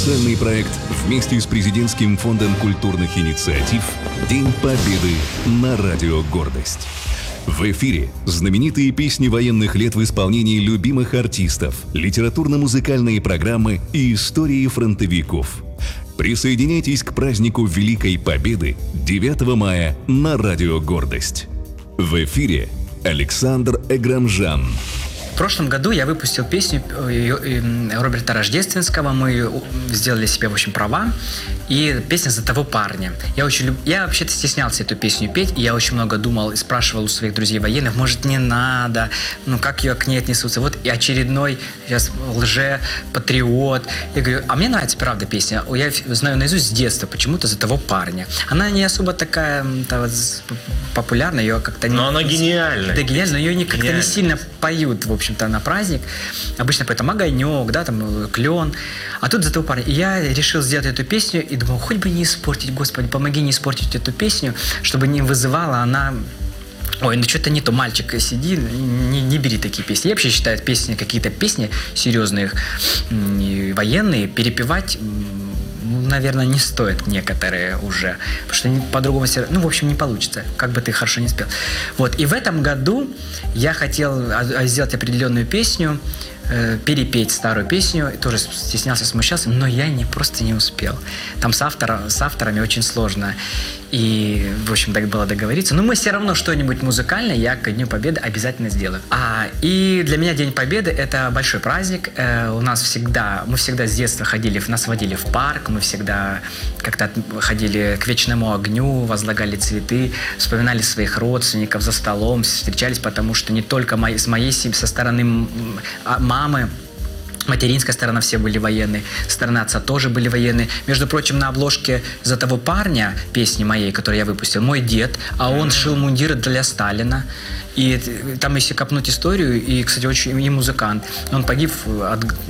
Социальный проект вместе с Президентским фондом культурных инициатив «День Победы» на Радио Гордость. В эфире знаменитые песни военных лет в исполнении любимых артистов, литературно-музыкальные программы и истории фронтовиков. Присоединяйтесь к празднику Великой Победы 9 мая на Радио Гордость. В эфире Александр Эграмжан. В прошлом году я выпустил песню Роберта Рождественского. Мы сделали себе, в общем, права. И песня «За того парня». Я вообще-то стеснялся эту песню петь. И я очень много думал и спрашивал у своих друзей военных, может, не надо, как ее к ней отнесутся. Вот и очередной сейчас лже-патриот. Я говорю, а мне нравится, правда, песня. Я знаю наизусть с детства почему-то «За того парня». Она не особо такая популярная, ее как-то... Но она гениальная. Да, гениальная, но ее как-то не сильно поют, в общем-то, на праздник. Обычно поют там «Огонек», да, там «Клен». А тут «За того парня». И я решил сделать эту песню и думал, хоть бы не испортить, Господи, помоги не испортить эту песню, чтобы не вызывала она... Ой, что-то не то, мальчик, сиди, не бери такие песни. Я вообще считаю, какие-то песни серьезные, военные, перепевать... наверное, не стоит некоторые уже, потому что по-другому в общем, не получится, как бы ты хорошо не спел. Вот, и в этом году я хотел сделать определенную песню, перепеть старую песню, тоже стеснялся, смущался, но я просто не успел. Там с авторами очень сложно. И, в общем, так было договориться. Но мы все равно что-нибудь музыкальное я к Дню Победы обязательно сделаю. И для меня День Победы – это большой праздник. Мы всегда с детства нас водили в парк, мы всегда как-то ходили к вечному огню, возлагали цветы, вспоминали своих родственников за столом, встречались, потому что не только с моей семьи, со стороны мамы, материнская сторона все были военные, со стороны отца тоже были военные. Между прочим, на обложке «За того парня» песни моей, которую я выпустил, мой дед, а он шил мундиры для Сталина. И там, если копнуть историю, и, кстати, очень и музыкант, он погиб